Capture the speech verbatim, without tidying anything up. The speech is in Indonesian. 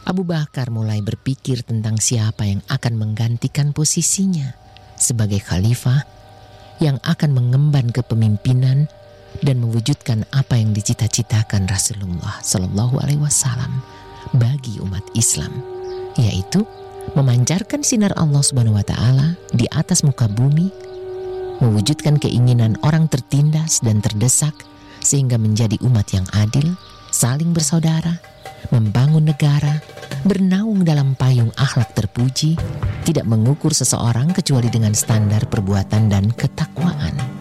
Abu Bakar mulai berpikir tentang siapa yang akan menggantikan posisinya sebagai khalifah yang akan mengemban kepemimpinan dan mewujudkan apa yang dicita-citakan Rasulullah Shallallahu Alaihi Wasallam bagi umat Islam, yaitu memancarkan sinar Allah Subhanahu Wa Taala di atas muka bumi, mewujudkan keinginan orang tertindas dan terdesak sehingga menjadi umat yang adil, saling bersaudara, membangun negara, bernaung dalam payung akhlak terpuji, tidak mengukur seseorang kecuali dengan standar perbuatan dan ketakwaan.